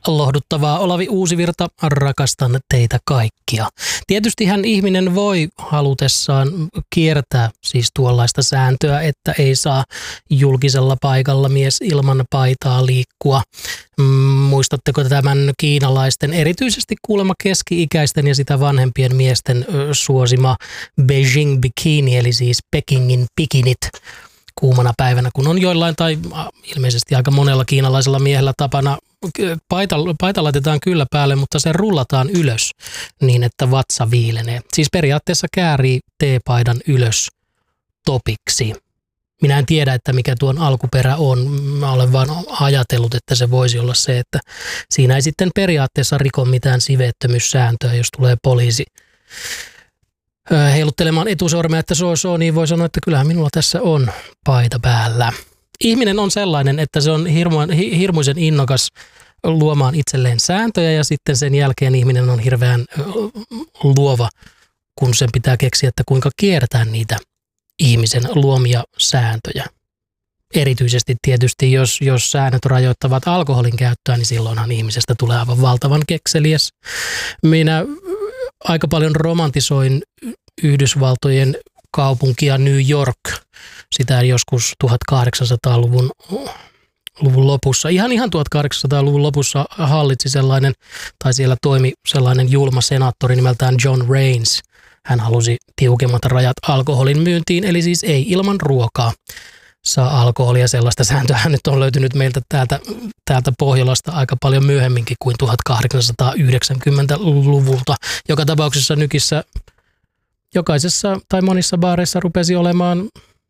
Lohduttavaa, Olavi Uusivirta, rakastan teitä kaikkia. Tietystihän ihminen voi halutessaan kiertää siis tuollaista sääntöä, että ei saa julkisella paikalla mies ilman paitaa liikkua. Muistatteko tämän kiinalaisten, erityisesti kuulemma keski-ikäisten ja sitä vanhempien miesten suosima Beijing bikini, eli siis Pekingin pikinit kuumana päivänä, kun on joillain tai ilmeisesti aika monella kiinalaisella miehellä tapana. Paita laitetaan kyllä päälle, mutta se rullataan ylös niin, että vatsa viilenee. Siis periaatteessa käärii teepaidan ylös topiksi. Minä en tiedä, että mikä tuon alkuperä on. Mä olen vaan ajatellut, että se voisi olla se, että siinä ei sitten periaatteessa riko mitään siveettömyyssääntöä, jos tulee poliisi heiluttelemaan etusormea, että so, niin voi sanoa, että kyllähän minulla tässä on paita päällä. Ihminen on sellainen, että se on hirmuisen innokas luomaan itselleen sääntöjä ja sitten sen jälkeen ihminen on hirveän luova, kun sen pitää keksiä, että kuinka kiertää niitä ihmisen luomia sääntöjä. Erityisesti tietysti, jos säännöt rajoittavat alkoholin käyttöä, niin silloinhan ihmisestä tulee aivan valtavan kekseliäs. Minä aika paljon romantisoin Yhdysvaltojen kaupunkia New York, sitä joskus 1800-luvun lopussa. Ihan 1800-luvun lopussa hallitsi sellainen, tai siellä toimi sellainen julma senaattori nimeltään John Raines. Hän halusi tiukemmat rajat alkoholin myyntiin, eli siis ei ilman ruokaa saa alkoholia. Sellaista sääntöä nyt on löytynyt meiltä täältä Pohjolasta aika paljon myöhemminkin kuin 1890-luvulta. Joka tapauksessa nykissä jokaisessa tai monissa baareissa rupesi olemaan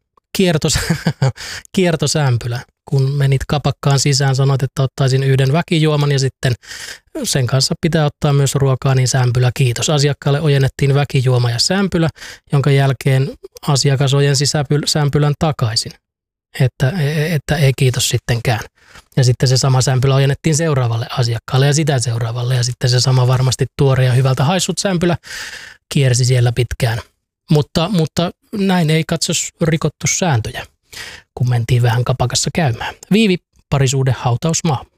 kiertosämpylä. Kun menit kapakkaan sisään, sanoit, että ottaisin yhden väkijuoman ja sitten sen kanssa pitää ottaa myös ruokaa, niin sämpylä kiitos. Asiakkaalle ojennettiin väkijuoma ja sämpylä, jonka jälkeen asiakas ojensi sämpylän takaisin. Että ei kiitos sittenkään. Ja sitten se sama sämpylä ojennettiin seuraavalle asiakkaalle ja sitä seuraavalle. Ja sitten se sama varmasti tuore ja hyvältä haissut sämpylä kiersi siellä pitkään. Mutta näin ei katsos rikottu sääntöjä, kun mentiin vähän kapakassa käymään. Viivi, parisuhde, hautausmaa.